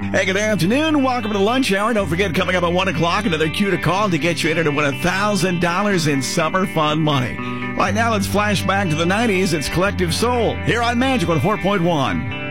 Hey, good afternoon. Welcome to Lunch Hour. Don't forget, coming up at 1 o'clock, another cue to call to get you in to win $1,000 in summer fun money. Right now, let's flash back to the 90s. It's Collective Soul here on Magic 104.1.